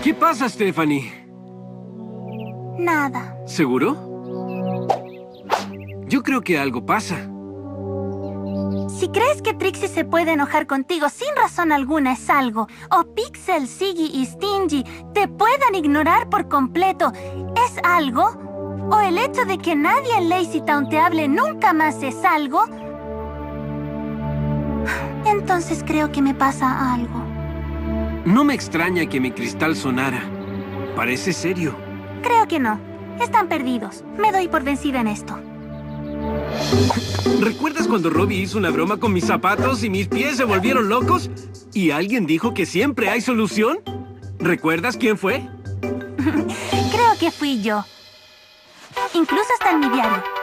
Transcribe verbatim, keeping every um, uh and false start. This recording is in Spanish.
¿Qué pasa, Stephanie? Nada. ¿Seguro? Yo creo que algo pasa. Si crees que Trixie se puede enojar contigo sin razón alguna es algo, o Pixel, Ziggy y Stingy te puedan ignorar por completo es algo, o el hecho de que nadie en Lazy Town te hable nunca más es algo, entonces creo que me pasa algo. No me extraña que mi cristal sonara. Parece serio. Creo que no. Están perdidos. Me doy por vencida en esto. ¿Recuerdas cuando Robbie hizo una broma con mis zapatos y mis pies se volvieron locos? ¿Y alguien dijo que siempre hay solución? ¿Recuerdas quién fue? Creo que fui yo. Incluso está en mi diario.